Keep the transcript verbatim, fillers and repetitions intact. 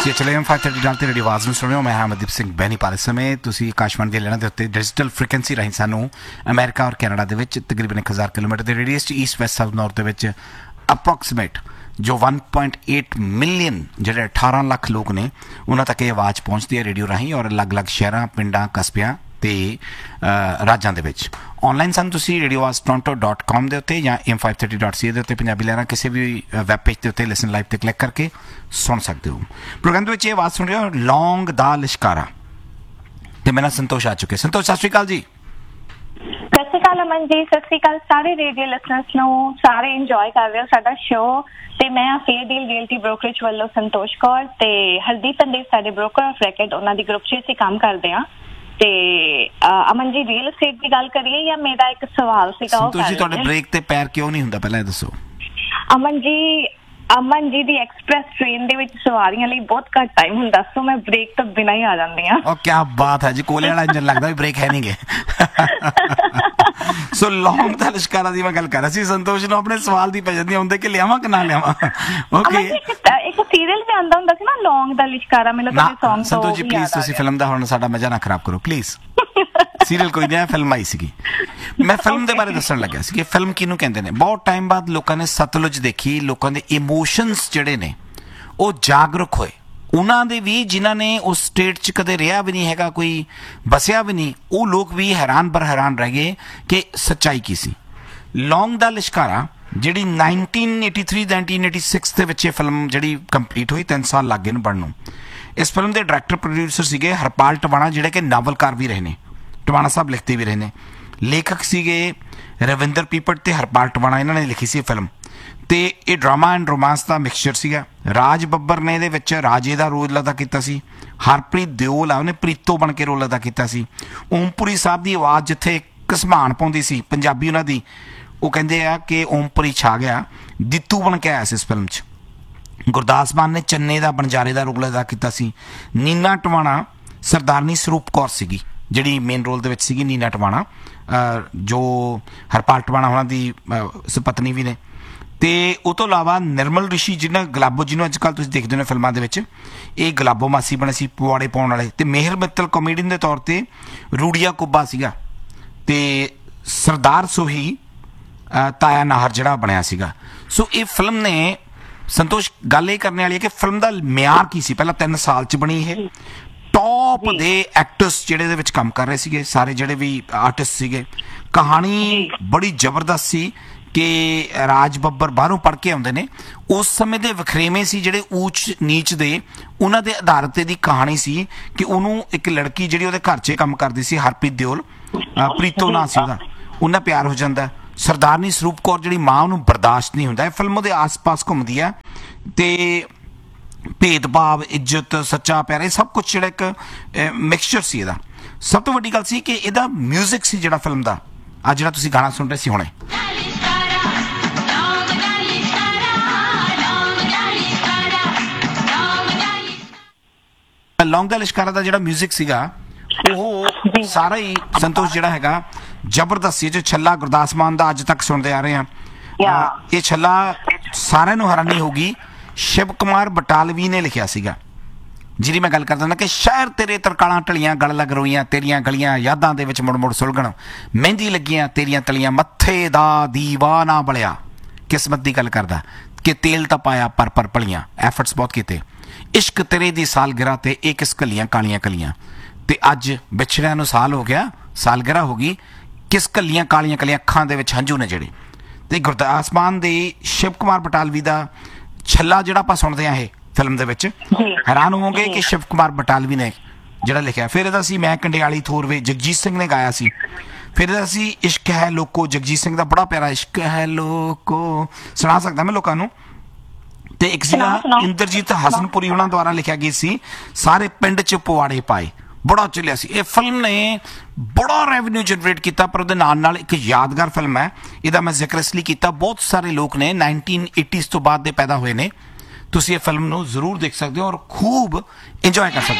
ਤੁਸੀਂ ਚਲੇ M five thirty ਨਾਲ ਤੇ ਰੇਡੀਓ ਆਵਾਜ਼ ਨੂੰ ਸੁਣ ਰਹੇ ਹੋ। ਮੈਂ ਹਾਂ ਅਮਨਦੀਪ ਸਿੰਘ ਬੈਨੀ ਪਾਲ। ਇਸ ਸਮੇਂ ਤੁਸੀਂ ਆਕਾਸ਼ਵਾਣੀ ਦੇ ਲੈਣਾ ਦੇ ਉੱਤੇ ਡਿਜੀਟਲ ਫ੍ਰੀਕੁਐਂਸੀ ਰਾਹੀਂ ਸਾਨੂੰ ਅਮਰੀਕਾ ਔਰ ਕੈਨੇਡਾ ਦੇ ਵਿੱਚ ਤਕਰੀਬਨ ਇੱਕ ਹਜ਼ਾਰ ਕਿਲੋਮੀਟਰ ਦੇ ਰੇਡੀਅਸ 'ਚ ਈਸਟ ਵੈਸਟ ਸਾਊਥ ਨਾਰਥ ਦੇ ਵਿੱਚ ਅਪਰੋਕਸੀਮੇਟ ਜੋ one point eight ਮਿਲੀਅਨ ਜਿਹੜੇ ਅਠਾਰਾਂ ਲੱਖ ਲੋਕ ਨੇ ਉਹਨਾਂ ਤੱਕ ਇਹ ਆਵਾਜ਼ ਪਹੁੰਚਦੀ ਹੈ ਰੇਡੀਓ ਰਾਹੀਂ ਔਰ ਅਲੱਗ-ਅਲੱਗ ਸ਼ਹਿਰਾਂ ਪਿੰਡਾਂ ਕਸਬਿਆਂ ਤੇ ਰਾਜਾਂ ਦੇ ਵਿੱਚ। ਆਨਲਾਈਨ ਸਾਨੂੰ ਤੁਸੀਂ ਰੇਡੀਓ ਆਵਾਜ਼ ਟੋਰਾਂਟੋ ਡੋਟ ਕਾਮ ਦੇ ਉੱਤੇ ਜਾਂ ਐਮ ਫਾਈਵ ਥਰਟੀ ਡੋਟ ਸੀ ਏ ਦੇ ਉੱਤੇ ਪੰਜਾਬੀ ਲਹਿਰਾਂ ਕਿਸੇ ਵੀ ਵੈਬ ਪੇਜ ਦੇ ਉੱਤੇ ਲਿਸਨ ਲਾਈਵ ਤੇ ਕਲਿੱਕ ਕਰਕੇ ਸੁਣ ਸਕਦੇ ਹੋ। ਪ੍ਰੋਗਰਾਮ ਦੇ ਵਿੱਚ ਇਹ ਆਵਾਜ਼ ਸੁਣ ਰਹੇ ਹੋ ਲੌਂਗ ਦਾ ਲਿਸ਼ਕਾਰਾ ਤੇ ਮੇਰਾ ਸੰਤੋਸ਼ ਆ ਚੁੱਕੇ। ਸੰਤੋਸ਼ ਸਤਿ ਸ਼੍ਰੀ ਅਕਾਲ ਜੀ। ਸਤਿ ਸ਼੍ਰੀ ਅਕਾਲ ਅਮਨ ਜੀ, ਸਤਿ ਸ਼੍ਰੀ ਅਕਾਲ ਸਾਰੇ ਰੇਡੀਓ ਲਿਸਨਰਸ ਨੂੰ। ਸਾਰੇ ਇੰਜੋਏ ਕਰ ਰਹੇ ਹੋ ਸਾਡਾ ਸ਼ੋਅ ਤੇ ਮੈਂ ਫੇਅਰ ਡੀਲ ਰੀਅਲਟੀ ਬ੍ਰੋਕਰੇਜ ਵੱਲੋਂ ਸੰਤੋਸ਼ ਕੌਰ ਤੇ ਹਰਦੀਪ ਪੰਡੇਰ ਸਾਡੇ ਬ੍ਰੋਕਰ ਆਫ ਰੈਕਡ ਉਹਨਾਂ ਦੀ ਗਰੁੱਪ 'ਚ ਅਸੀਂ ਕੰਮ ਕਰਦੇ ਹਾਂ। ਤੇ ਅਮਨ ਜੀ ਰੀਅਲ estate ਦੀ ਗੱਲ ਕਰੀਏ ਜਾਂ ਮੇਰਾ ਇੱਕ ਸਵਾਲ ਸੀਗਾ। ਸੰਤੋਸ਼ ਜੀ ਤੁਹਾਡੇ ਬ੍ਰੇਕ ਤੇ ਪੈਰ ਕਿਉਂ ਨਹੀਂ ਹੁੰਦਾ ਪਹਿਲਾਂ ਇਹ ਦੱਸੋ। ਅਮਨ ਜੀ ਅਮਨ ਜੀ ਦੀ ਐਕਸਪ੍ਰੈਸ ਟ੍ਰੇਨ ਦੇ ਵਿੱਚ ਸਵਾਰੀਆਂ ਲਈ ਬਹੁਤ ਘੱਟ ਟਾਈਮ ਹੁੰਦਾ, ਸੋ ਮੈਂ ਬ੍ਰੇਕ ਤੋਂ ਬਿਨਾਂ ਹੀ ਆ ਜਾਂਦੀ ਹਾਂ। ਉਹ ਕੀ ਬਾਤ ਹੈ ਜੀ, ਕੋਲੇ ਵਾਲਾ ਇੰਜਨ ਲੱਗਦਾ ਵੀ ਬ੍ਰੇਕ ਹੈ ਨਹੀਂ ਗੇ। ਸੋ ਲੌਂਗ ਦਾ ਲਿਸ਼ਕਾਰਾ ਦੀ ਮੈਂ ਗੱਲ ਕਰ ਰਿਹਾ ਸੀ। ਸੰਤੋਸ਼ ਨੂੰ ਆਪਣੇ ਸਵਾਲ ਦੀ ਪੈ ਜਾਂਦੀ ਹੁੰਦੇ ਕਿ ਲਿਆਵਾਂ ਕਿ ਨਾ ਲਿਆਵਾਂ। ਓਕੇ ਇੱਕ ਸੀਰੀਅਲ ਵੀ ਆਉਂਦਾ ਹੁੰਦਾ ਸੀ ਨਾ ਲੌਂਗ ਦਾ ਲਿਸ਼ਕਾਰਾ, ਮੈਨੂੰ ਤਾਂ ਸੌਂਗ ਤੋਂ ਸੰਤੋਸ਼ ਜੀ ਪਲੀਜ਼ ਤੁਸੀਂ ਫਿਲਮ ਦਾ ਹੁਣ ਸਾਡਾ ਮਜ਼ਾ ਨਾ ਖਰਾਬ ਕਰੋ ਪਲੀਜ਼। ਸੀਰੀਅਲ ਕੋਈ ਨਹੀਂ, ਫਿਲਮ ਆਈ ਸੀਗੀ। ਮੈਂ ਫਿਲਮ ਦੇ ਬਾਰੇ ਦੱਸਣ ਲੱਗਿਆ ਸੀ ਕਿ ਫਿਲਮ ਕਿਹਨੂੰ ਕਹਿੰਦੇ ਨੇ। ਬਹੁਤ ਟਾਈਮ ਬਾਅਦ ਲੋਕਾਂ ਨੇ ਸਤਲੁਜ ਦੇਖੀ, ਲੋਕਾਂ ਦੇ ਇਮੋਸ਼ਨਸ ਜਿਹੜੇ ਨੇ ਉਹ ਜਾਗਰੂਕ ਹੋਏ। ਉਹਨਾਂ ਦੇ ਵੀ ਜਿਨ੍ਹਾਂ ਨੇ ਉਸ ਸਟੇਟ 'ਚ ਕਦੇ ਰਿਹਾ ਵੀ ਨਹੀਂ ਹੈਗਾ, ਕੋਈ ਬਸਿਆ ਵੀ ਨਹੀਂ, ਉਹ ਲੋਕ ਵੀ ਹੈਰਾਨ ਬਰ ਹੈਰਾਨ ਰਹਿ ਗਏ ਕਿ ਸੱਚਾਈ ਕੀ ਸੀ। ਲੌਂਗ ਦਾ ਲਿਸ਼ਕਾਰਾ ਜਿਹੜੀ nineteen eighty three nineteen eighty six ਦੇ ਵਿੱਚ ਇਹ ਫਿਲਮ ਜਿਹੜੀ ਕੰਪਲੀਟ ਹੋਈ, ਤਿੰਨ ਸਾਲ ਲੱਗ ਗਏ ਨੇ ਬਣਨ ਨੂੰ। ਇਸ ਫਿਲਮ ਦੇ ਡਾਇਰੈਕਟਰ ਪ੍ਰੋਡਿਊਸਰ ਸੀਗੇ ਹਰਪਾਲ ਟਵਾਣਾ, ਜਿਹੜੇ ਕਿ ਨਾਵਲਕਾਰ ਵੀ ਰਹੇ ਨੇ। ਟਵਾਣਾ ਸਾਹਿਬ ਲਿਖਦੇ ਵੀ ਰਹੇ ਨੇ। ਲੇਖਕ ਸੀਗੇ ਰਵਿੰਦਰ ਪੀਪਟ ਤੇ ਹਰਪਾਲ ਟਵਾਣਾ, ਇਹਨਾਂ ਨੇ ਲਿਖੀ ਸੀ ਫਿਲਮ। ਤੇ ਇਹ drama and romance the mixture ਸੀਗਾ। ਰਾਜ ਬੱਬਰ ਨੇ ਇਹਦੇ ਵਿੱਚ ਰਾਜੇ ਦਾ ਰੋਲ ਅਦਾ ਕੀਤਾ ਸੀ। ਹਰਪ੍ਰੀਤ ਦਿਓਲ ਆ ਉਹਨੇ ਪ੍ਰੀਤੋ ਬਣ ਕੇ ਰੋਲ ਅਦਾ ਕੀਤਾ ਸੀ। ਓਮਪੁਰੀ ਸਾਹਿਬ ਦੀ ਆਵਾਜ਼ ਜਿੱਥੇ ਘਸਮਾਨ ਪਾਉਂਦੀ ਸੀ ਪੰਜਾਬੀ ਉਹਨਾਂ ਦੀ, ਉਹ ਕਹਿੰਦੇ ਆ ਕਿ ਓਮਪੁਰੀ ਛਾ ਗਿਆ, ਦਿੱਤੂ ਬਣ ਕੇ ਆਇਆ ਸੀ ਇਸ ਫਿਲਮ 'ਚ। ਗੁਰਦਾਸ ਮਾਨ ਨੇ ਚੰਨੇ ਦਾ ਬਣਜਾਰੇ ਦਾ ਰੋਲ ਅਦਾ ਕੀਤਾ ਸੀ। ਨੀਨਾ ਟਵਾਣਾ ਸਰਦਾਰਨੀ ਸਰੂਪ ਕੌਰ ਸੀਗੀ ਜਿਹੜੀ ਮੇਨ ਰੋਲ ਦੇ ਵਿੱਚ ਸੀਗੀ। ਨੀਨਾ ਟਵਾਣਾ ਜੋ ਹਰਪਾਲ ਟਵਾਣਾ ਉਹਨਾਂ ਦੀ ਸੁਪਤਨੀ ਵੀ ਨੇ। ਤੇ ਉਹ ਤੋਂ ਇਲਾਵਾ ਨਿਰਮਲ ਰਿਸ਼ੀ ਜਿਹਨਾਂ ਗੁਲਾਬੋ, ਜਿਹਨੂੰ ਅੱਜ ਕੱਲ੍ਹ ਤੁਸੀਂ ਦੇਖਦੇ ਹੋ ਫਿਲਮਾਂ ਦੇ ਵਿੱਚ, ਇਹ ਗੁਲਾਬੋ ਮਾਸੀ ਬਣੇ ਸੀ ਪੁਆੜੇ ਪਾਉਣ ਵਾਲੇ। ਤੇ ਮੇਹਰ ਮਿੱਤਲ ਕਾਮੇਡੀਅਨ ਦੇ ਤੌਰ ਤੇ ਰੂੜੀਆ ਕੁੱਬਾ ਸੀਗਾ। ਤੇ ਸਰਦਾਰ ਸੋਹੀ ਤਾਇਆ ਨਾਹਰ ਜਿਹੜਾ ਬਣਿਆ ਸੀਗਾ। ਸੋ ਇਹ ਫਿਲਮ ਨੇ ਸੰਤੋਸ਼ ਗੱਲ ਇਹ ਕਰਨ ਵਾਲੀ ਹੈ ਕਿ ਫਿਲਮ ਦਾ ਮਿਆਰ ਕੀ ਸੀ। ਪਹਿਲਾਂ ਤਿੰਨ ਸਾਲ 'ਚ ਬਣੀ ਇਹ। ਟੌਪ ਦੇ ਐਕਟਰਸ ਜਿਹੜੇ ਇਹਦੇ ਵਿੱਚ ਕੰਮ ਕਰ ਰਹੇ ਸੀਗੇ, ਸਾਰੇ ਜਿਹੜੇ ਵੀ ਆਰਟਿਸਟ ਸੀਗੇ। ਕਹਾਣੀ ਬੜੀ ਜ਼ਬਰਦਸਤ ਸੀ ਕਿ ਰਾਜ ਬੱਬਰ ਬਾਹਰੋਂ ਪੜ੍ਹ ਕੇ ਆਉਂਦੇ ਨੇ। ਉਸ ਸਮੇਂ ਦੇ ਵਖਰੇਵੇਂ ਸੀ ਜਿਹੜੇ ਊਚ ਨੀਚ ਦੇ, ਉਹਨਾਂ ਦੇ ਆਧਾਰ 'ਤੇ ਦੀ ਕਹਾਣੀ ਸੀ ਕਿ ਉਹਨੂੰ ਇੱਕ ਲੜਕੀ ਜਿਹੜੀ ਉਹਦੇ ਘਰ 'ਚ ਕੰਮ ਕਰਦੀ ਸੀ, ਹਰਪ੍ਰੀਤ ਦਿਓਲ, ਪ੍ਰੀਤੋ ਨਾਂ ਸੀ ਉਹਦਾ, ਉਹਨਾਂ ਪਿਆਰ ਹੋ ਜਾਂਦਾ। ਸਰਦਾਰਨੀ ਸਰੂਪ ਕੌਰ ਜਿਹੜੀ ਮਾਂ, ਉਹਨੂੰ ਬਰਦਾਸ਼ਤ ਨਹੀਂ ਹੁੰਦਾ। ਇਹ ਫਿਲਮ ਉਹਦੇ ਆਸ-ਪਾਸ ਘੁੰਮਦੀ ਆ ਤੇ ਭੇਦਭਾਵ, ਇੱਜ਼ਤ, ਸੱਚਾ ਪਿਆਰ, ਇਹ ਸਭ ਕੁਛ ਜਿਹੜਾ ਇੱਕ ਮਿਕਸਚਰ ਸੀ ਇਹਦਾ। ਸਭ ਤੋਂ ਵੱਡੀ ਗੱਲ ਸੀ ਕਿ ਇਹਦਾ ਮਿਊਜ਼ਿਕ ਸੀ ਜਿਹੜਾ ਫਿਲਮ ਦਾ, ਆ ਜਿਹੜਾ ਤੁਸੀਂ ਗਾਣਾ ਸੁਣ ਰਹੇ ਸੀ ਹੁਣੇ। ਲੌਂਗ ਦਾ ਲਿਸ਼ਕਾਰਾ ਦਾ ਜਿਹੜਾ ਮਿਊਜ਼ਿਕ ਸੀਗਾ ਉਹ ਸਾਰਾ ਹੀ ਸੰਤੋਸ਼ ਜਿਹੜਾ ਹੈਗਾ ਜ਼ਬਰਦਸਤ ਸੀ। ਜੋ ਛੱਲਾ ਗੁਰਦਾਸ ਮਾਨ ਦਾ ਅੱਜ ਤੱਕ ਸੁਣਦੇ ਆ ਰਹੇ ਹਾਂ, ਇਹ ਛੱਲਾ ਸਾਰਿਆਂ ਨੂੰ ਹੈਰਾਨੀ ਹੋਊਗੀ ਸ਼ਿਵ ਕੁਮਾਰ ਬਟਾਲਵੀ ਨੇ ਲਿਖਿਆ ਸੀਗਾ, ਜਿਹਦੀ ਮੈਂ ਗੱਲ ਕਰਦਾ ਨਾ ਕਿ ਸ਼ਹਿਰ ਤੇਰੇ ਤਰਕਾਲਾਂ ਢਲੀਆਂ ਗਲ ਲੱਗ ਰੋਈਆਂ, ਤੇਰੀਆਂ ਗਲੀਆਂ ਯਾਦਾਂ ਦੇ ਵਿੱਚ ਮੁੜ ਮੁੜ ਸੁਲਗਣ, ਮਹਿੰਦੀ ਲੱਗੀਆਂ ਤੇਰੀਆਂ ਤਲੀਆਂ, ਮੱਥੇ ਦਾ ਦੀਵਾ ਨਾ ਬਲਿਆ। ਕਿਸਮਤ ਦੀ ਗੱਲ ਕਰਦਾ ਕਿ ਤੇਲ ਤਾਂ ਪਾਇਆ ਪਰ ਪਰ ਭਲੀਆਂ, ਐਫਰਟਸ ਬਹੁਤ ਕੀਤੇ। ਇਸ਼ਕ ਤੇਰੇ ਦੀ ਸਾਲਗਿਰਾ ਤੇ ਇਹ ਕਿਸ ਕਲੀਆਂ ਕਾਲੀਆਂ ਕਲੀਆਂ। ਤੇ ਅੱਜ ਵਿਛੜਿਆਂ ਨੂੰ ਸਾਲ ਹੋ ਗਿਆ, ਸਾਲਗਿਰਾ ਹੋ ਗਈ, ਕਿਸ ਕਲੀਆਂ ਕਾਲੀਆਂ ਕਲੀਆਂ, ਅੱਖਾਂ ਦੇ ਵਿੱਚ ਹੰਝੂ ਨੇ ਜਿਹੜੇ। ਤੇ ਗੁਰਦਾਸ ਮਾਨ ਦੇ ਸ਼ਿਵ ਕੁਮਾਰ ਬਟਾਲਵੀ ਦਾ ਛੱਲਾ ਜਿਹੜਾ ਆਪਾਂ ਸੁਣਦੇ ਹਾਂ ਇਹ ਫਿਲਮ ਦੇ ਵਿੱਚ, ਹੈਰਾਨ ਹੋਵੋਗੇ ਕਿ ਸ਼ਿਵ ਕੁਮਾਰ ਬਟਾਲਵੀ ਨੇ ਜਿਹੜਾ ਲਿਖਿਆ। ਫਿਰ ਇਹਦਾ ਸੀ ਮੈਂ ਕੰਡਿਆਲੀ ਥੋਰਵੇ, ਜਗਜੀਤ ਸਿੰਘ ਨੇ ਗਾਇਆ ਸੀ। ਫਿਰ ਇਹਦਾ ਸੀ ਇਸ਼ਕ ਹੈ ਲੋਕੋ, ਜਗਜੀਤ ਸਿੰਘ ਦਾ ਬੜਾ ਪਿਆਰਾ ਇਸ਼ਕ ਹੈ ਲੋਕੋ, ਸੁਣਾ ਸਕਦਾ ਮੈਂ ਲੋਕਾਂ ਨੂੰ। ਤੇ ਇੱਕ ਸੀਗਾ ਇੰਦਰਜੀਤ ਹਸਨਪੁਰੀ ਉਹਨਾਂ ਦੁਆਰਾ ਲਿਖਿਆ ਗੀਤ ਸੀ, ਸਾਰੇ ਪਿੰਡ 'ਚ ਪੁਆੜੇ ਪਾਏ, ਬੜਾ ਚੱਲਿਆ ਸੀ। ਇਹ ਫਿਲਮ ਨੇ ਬੜਾ ਰੈਵਨਿਊ ਜਨਰੇਟ ਕੀਤਾ, ਪਰ ਉਹਦੇ ਨਾਲ ਨਾਲ ਇੱਕ ਯਾਦਗਾਰ ਫਿਲਮ ਹੈ। ਇਹਦਾ ਮੈਂ ਜ਼ਿਕਰ ਇਸ ਲਈ ਕੀਤਾ, ਬਹੁਤ ਸਾਰੇ ਲੋਕ ਨੇ ਨਾਈਨਟੀਨ ਏਟੀਜ਼ ਤੋਂ ਬਾਅਦ ਦੇ ਪੈਦਾ ਹੋਏ ਨੇ। ਤੁਸੀਂ ਇਹ ਫਿਲਮ ਨੂੰ ਜ਼ਰੂਰ ਦੇਖ ਸਕਦੇ ਹੋ ਔਰ ਖੂਬ ਇੰਜੋਏ ਕਰ ਸਕਦੇ ਹੋ।